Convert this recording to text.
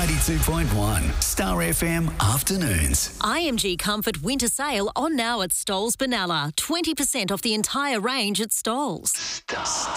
92.1 Star FM Afternoons. IMG Comfort winter sale on now at Stoles Benalla. 20% off the entire range at Stoles.